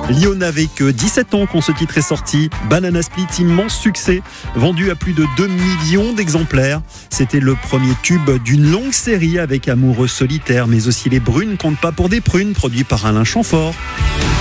Lyon n'avait que 17 ans quand ce titre est sorti. Banana Split, immense succès, vendu à plus de 2 millions d'exemplaires. C'était le premier tube d'une longue série avec Amoureux solitaire, mais aussi Les Brunes comptent pas pour des prunes, produit par Alain Chamfort.